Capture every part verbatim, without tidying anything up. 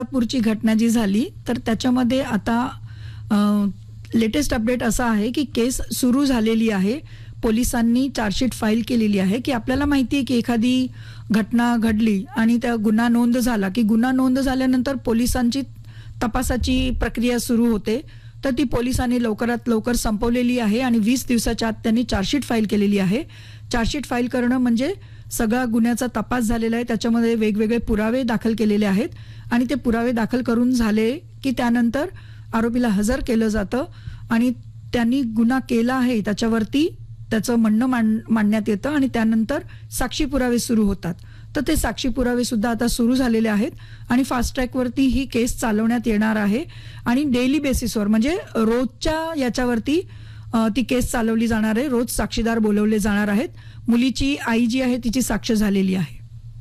पुरची घटना जी झाली तर त्याच्यामध्ये आता लेटेस्ट अपडेट असा आहे की केस सुरू झालेली आहे. पोलिसांनी चार्जशीट फाईल केलेली आहे की आपल्याला माहिती आहे की एखादी घटना घडली आणि त्या गुन्हा नोंद झाला की गुन्हा नोंद झाल्यानंतर पोलिसांची तपासाची प्रक्रिया सुरू होते. तर ती पोलिसांनी लवकरात लवकर संपवलेली आहे आणि वीस दिवसाच्या आत त्यांनी चार्जशीट फाईल केलेली आहे. चार्जशीट फाईल करणं म्हणजे सगळा गुन्ह्याचा तपास झालेला आहे, त्याच्यामध्ये वेगवेगळे पुरावे दाखल केलेले आहेत आणि ते पुरावे दाखल करून झाले की त्यानंतर आरोपीला हजर केलं जातं आणि त्यांनी गुन्हा केला आहे त्याच्यावरती त्याचं म्हणणं मान मांडण्यात येतं आणि त्यानंतर साक्षी पुरावे सुरू होतात. तर ते साक्षी पुरावे सुद्धा आता सुरू झालेले आहेत आणि फास्ट ट्रॅकवरती ही केस चालवण्यात येणार आहे आणि डेली बेसिसवर म्हणजे रोजच्या याच्यावरती ती केस चालवली जाणार आहे. रोज साक्षीदार बोलवले जाणार आहेत. मुलीची आई जी आहे तिची साक्ष झालेली आहे.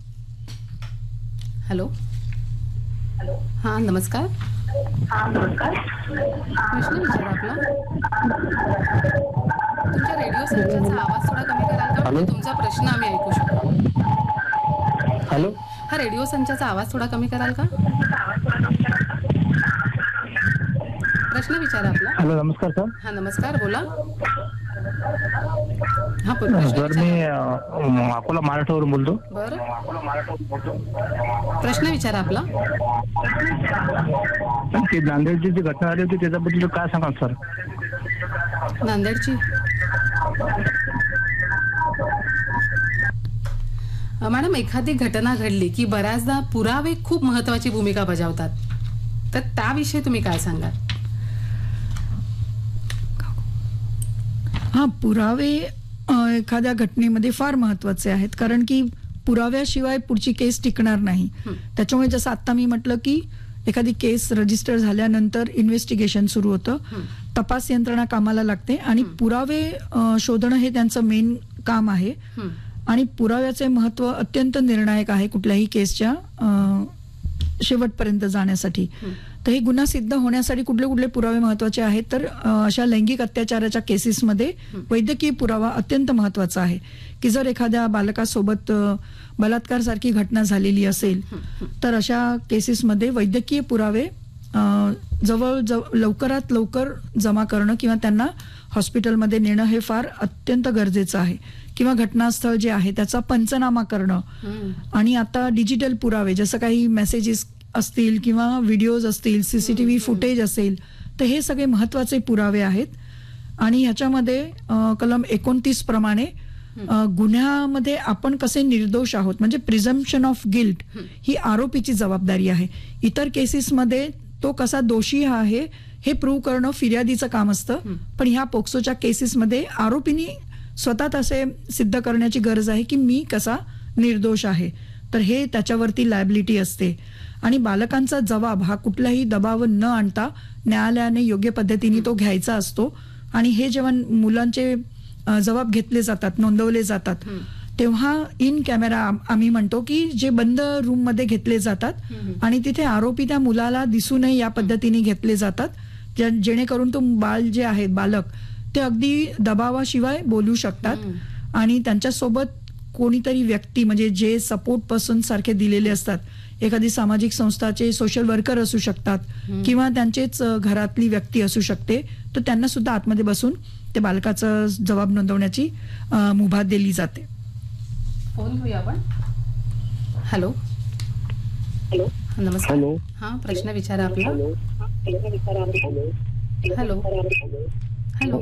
हॅलो हॅलो हा नमस्कार. हा नमस्कार. प्रश्न विचारा आपला. तुमच्या रेडिओ संचाचा आवाज थोडा कमी कराल का? म्हणजे तुमचा प्रश्न आम्ही ऐकू शकतो. हॅलो हा रेडिओ संचाचा आवाज थोडा कमी कराल का? प्रश्न विचारा आपला. हॅलो नमस्कार सर. हा नमस्कार बोला. हा सर मी अकोला मराठवाडून बोलतो. बरं प्रश्न विचारा आपला. ती नांदेडची जी घटना झाली होती त्याच्याबद्दल काय सांगाल सर? नांदेडची मॅडम एखादी घटना घडली की बऱ्याचदा पुरावे खूप महत्वाची भूमिका बजावतात, तर त्याविषयी तुम्ही काय सांगाल? हा पुरावे एखाद्या घटनेमध्ये फार महत्वाचे आहेत कारण की पुराव्याशिवाय पुढची केस टिकणार नाही. त्याच्यामुळे जसं आता मी म्हटलं की एखादी केस रजिस्टर झाल्यानंतर इन्व्हेस्टिगेशन सुरू होतं, तपास यंत्रणा कामाला लागते आणि पुरावे शोधणं हे त्यांचं मेन काम आहे आणि पुराव्याचे महत्व अत्यंत निर्णायक आहे कुठल्याही केसच्या शेवटपर्यंत जाण्यासाठी. तर हे गुन्हा सिद्ध होण्यासाठी कुठले कुठले पुरावे महत्वाचे आहेत तर अशा लैंगिक अत्याचाराच्या केसेसमध्ये वैद्यकीय पुरावा अत्यंत महत्वाचा आहे की जर एखाद्या बालकासोबत बलात्कार सारखी घटना झालेली असेल तर अशा केसेसमध्ये वैद्यकीय पुरावे जवळ जवळ लवकरात लवकर जमा करणं किंवा त्यांना हॉस्पिटलमध्ये नेणं हे फार अत्यंत गरजेचं आहे. किंवा घटनास्थळ जे आहे त्याचा पंचनामा करणं आणि आता डिजिटल पुरावे जसं काही मेसेजेस असतील किंवा व्हिडिओज असतील, सीसीटीव्ही फुटेज असेल, तर हे सगळे महत्वाचे पुरावे आहेत. आणि ह्याच्यामध्ये कलम एकोणतीस प्रमाणे गुन्ह्यामध्ये आपण कसे निर्दोष आहोत म्हणजे प्रिझम्पशन ऑफ गिल्ट ही आरोपीची जबाबदारी आहे. इतर केसेसमध्ये तो कसा दोषी आहे हे प्रूव्ह करणं फिर्यादीचं काम असतं, पण ह्या पोक्सोच्या केसेसमध्ये आरोपीनी स्वतः असे सिद्ध करण्याची गरज आहे की मी कसा निर्दोष आहे. तर हे त्याच्यावरती लायबिलिटी असते आणि बालकांचा जबाब हा कुठलाही दबाव न आणता न्यायालयाने योग्य पद्धतीने तो घ्यायचा असतो. आणि हे जेव्हा मुलांचे जबाब घेतले जातात, नोंदवले जातात, तेव्हा इन कॅमेरा आम्ही म्हणतो की जे बंद रूम मध्ये घेतले जातात आणि तिथे आरोपी त्या मुलाला दिसू नये या पद्धतीने घेतले जातात, जेणेकरून तो बाळ जे आहे बालक ते अगदी दबावाशिवाय बोलू शकतात आणि त्यांच्यासोबत कोणीतरी व्यक्ती म्हणजे जे सपोर्ट पर्सन सारखे दिलेले असतात, एखादी सामाजिक संस्थाचे सोशल वर्कर असू शकतात किंवा त्यांचेच घरातली व्यक्ती असू शकते, तर त्यांना सुद्धा आतमध्ये बसून ते बालकाचा जबाब नोंदवण्याची मुभा दिली जाते. फोन घेऊया आपण. हॅलो हॅलो नमस्कार. हॅलो हा प्रश्न विचारा आपला. हॅलो हॅलो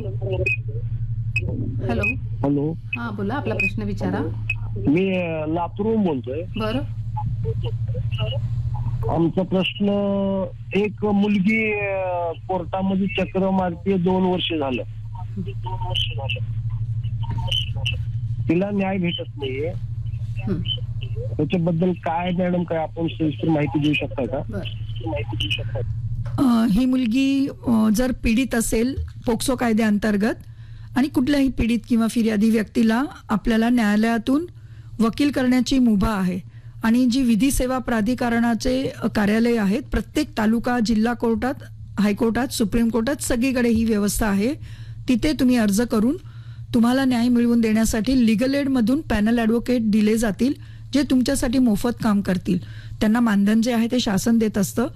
हॅलो हॅलो हा बोला आपला प्रश्न विचारा. मी लातूरहून बोलतोय. बरं आमचा प्रश्न, एक मुलगी कोर्टामध्ये चक्र मारते, दोन वर्ष झालं तिला न्याय भेटत नाहीये, त्याच्याबद्दल काय मॅडम काय आपण सविस्तर माहिती देऊ शकता का? माहिती देऊ शकता. ही मुलगी जर पीडित असेल पोक्सो कायद्याअंतर्गत आणि कुठल्याही पीडित किंवा फिर्यादी व्यक्तीला आपल्याला न्यायालयातून वकील करण्याची मुभा आहे आणि जी विधी सेवा प्राधिकरणाचे कार्यालय आहेत प्रत्येक तालुका जिल्हा कोर्टात, हायकोर्टात, सुप्रीम कोर्टात सगळीकडे ही व्यवस्था आहे. तिथे तुम्ही अर्ज करून तुम्हाला न्याय मिळवून देण्यासाठी लिगल एड मधून पॅनल ॲडव्होकेट दिले जातील जे तुमच्यासाठी मोफत काम करतील त्यांना मानधन जे आहे ते शासन देत असतं